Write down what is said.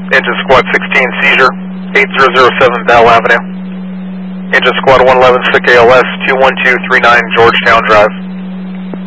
Engine Squad 16, seizure, 8007 Bell Avenue. Engine Squad 111, SICK ALS, 21239 Georgetown Drive.